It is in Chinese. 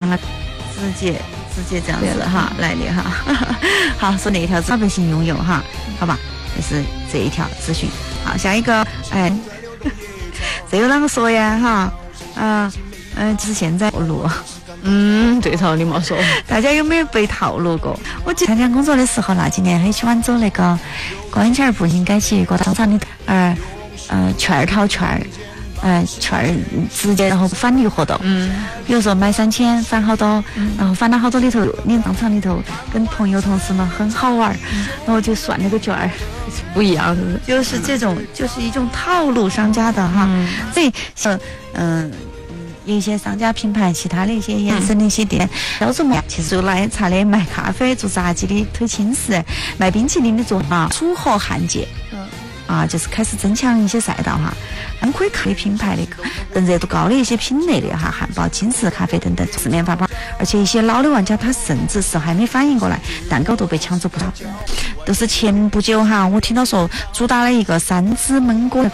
了，直接这样子哈来的哈。好，说哪一条老百姓拥有哈？好吧，就是这一条资讯。好，下一个，哎，这个啷个说呀哈？就是现在套路。 对头，你没说。 大家有没有被套路过？我参加工作的时候，那几年很喜欢走那个光圈不应该去过商场里，券儿套券儿。券儿直接然后返利活动，比如说买3000返好多，然后返了好多里头，你商场里头跟朋友同事们很好玩，然后就算那个券儿不一样， 就是这种就是一种套路商家的哈，所以有一些商家品牌，其他的一些延伸的一些店，销售嘛，其实做奶茶的、卖咖啡、做炸鸡的、推轻食、卖冰淇淋的做楚河汉界。就是开始增强一些赛道哈，可以咖啡品牌的更热度高的一些品类的哈，汉堡、轻食咖啡等等四面发包，而且一些老的玩家他甚至是还没反应过来，蛋糕都被抢走不少。都是前不久哈，我听到说主打了一个3只焖锅。